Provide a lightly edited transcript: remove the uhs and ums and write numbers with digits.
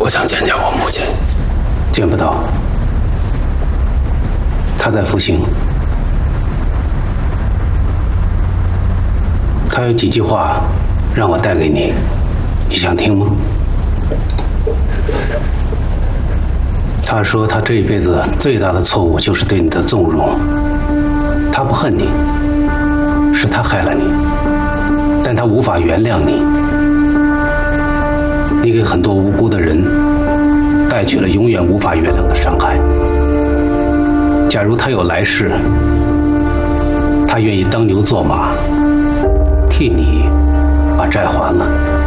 我想见见我母亲。 见不到，她在服刑。她有几句话让我带给你，你想听吗？她说她这一辈子最大的错误就是对你的纵容。她不恨你，是她害了你，但她无法原谅你。你给很多无辜的人带去了永远无法原谅的伤害。假如他有来世，他愿意当牛做马，替你把债还了。